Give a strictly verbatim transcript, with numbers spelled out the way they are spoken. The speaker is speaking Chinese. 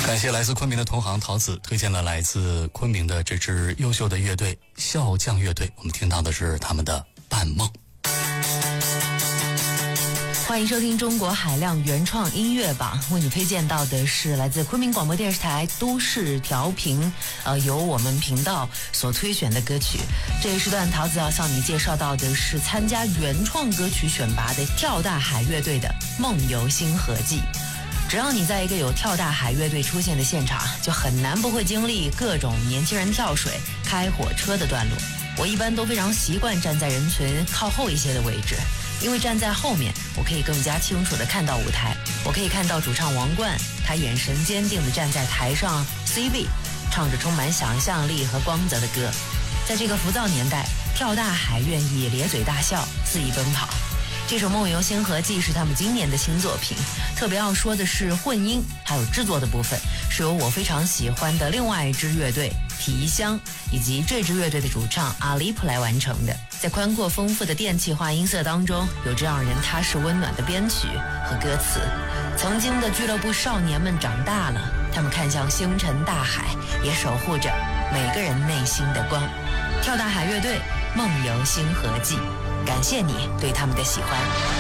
感谢来自昆明的同行桃子推荐了来自昆明的这支优秀的乐队笑匠乐队，我们听到的是他们的半梦。 欢迎收听中国海量原创音乐榜，为你推荐到的是来自昆明广播电视台都市调频，呃，由我们频道所推选的歌曲。这一时段，桃子要向你介绍到的是参加原创歌曲选拔的跳大海乐队的《梦游星河记》。只要你在一个有跳大海乐队出现的现场，就很难不会经历各种年轻人跳水、开火车的段落。我一般都非常习惯站在人群靠后一些的位置，因为站在后面，我可以更加清楚地看到舞台，我可以看到主唱王冠，他眼神坚定地站在台上 C 位，唱着充满想象力和光泽的歌。在这个浮躁年代，跳大海愿意咧嘴大笑，肆意奔跑。这首《梦游星河记》是他们今年的新作品，特别要说的是混音还有制作的部分是由我非常喜欢的另外一支乐队提香以及这支乐队的主唱阿里普来完成的。在宽阔丰富的电气化音色当中，有着让人踏实温暖的编曲和歌词。曾经的俱乐部少年们长大了，他们看向星辰大海，也守护着每个人内心的光。跳大海乐队《梦游星河记》，感谢你对他们的喜欢。